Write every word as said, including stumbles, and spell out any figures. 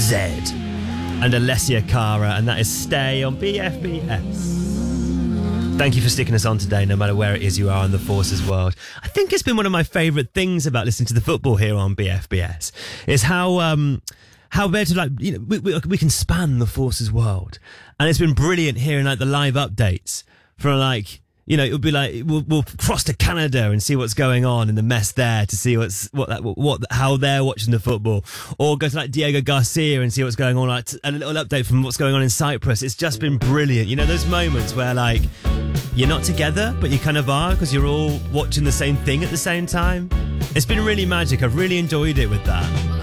Zed and Alessia Cara, and that is Stay on B F B S. Thank you for sticking us on today, no matter where it is you are in the Forces world. I think it's been one of my favourite things about listening to the football here on B F B S is how um, how better to like you know we, we, we can span the Forces world, and it's been brilliant hearing like the live updates from like. You know, it would be like we'll, we'll cross to Canada and see what's going on in the mess there to see what's what that what how they're watching the football, or go to like Diego Garcia and see what's going on. Like a little update from what's going on in Cyprus. It's just been brilliant. You know, those moments where like you're not together, but you kind of are because you're all watching the same thing at the same time. It's been really magic. I've really enjoyed it with that.